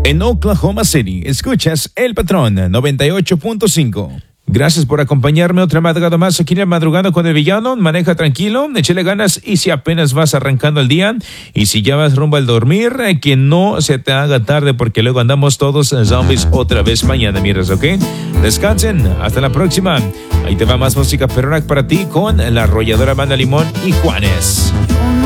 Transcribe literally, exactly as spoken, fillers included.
En Oklahoma City, escuchas El Patrón noventa y ocho punto cinco. Gracias por acompañarme otra madrugada más aquí en el Madrugando con el Villano. Maneja tranquilo, échale ganas y si apenas vas arrancando el día y si ya vas rumbo al dormir, eh, que no se te haga tarde porque luego andamos todos zombies otra vez mañana, miras, ¿ok? Descansen, hasta la próxima. Ahí te va más música perrona para ti con la arrolladora Banda Limón y Juanes.